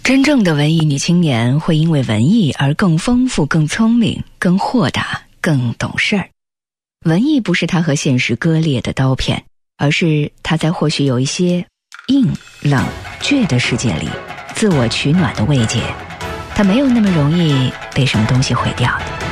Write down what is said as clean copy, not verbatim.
真正的文艺女青年会因为文艺而更丰富、更聪明、更豁达、更懂事儿。文艺不是她和现实割裂的刀片，而是她在或许有一些硬、冷、倔的世界里自我取暖的慰藉。她没有那么容易被什么东西毁掉的。